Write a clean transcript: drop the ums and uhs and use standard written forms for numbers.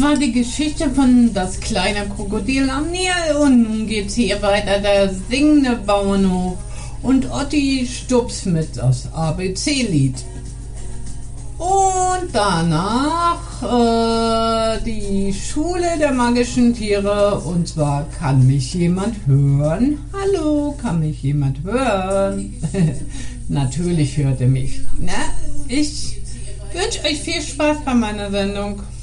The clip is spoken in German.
war die Geschichte von das kleine Krokodil am Nil und nun geht's hier weiter, der singende Bauernhof und Otti Stups mit das ABC-Lied. Und danach die Schule der magischen Tiere, und zwar kann mich jemand hören? Hallo, kann mich jemand hören? Natürlich hört er mich. Na, ich wünsche euch viel Spaß bei meiner Sendung.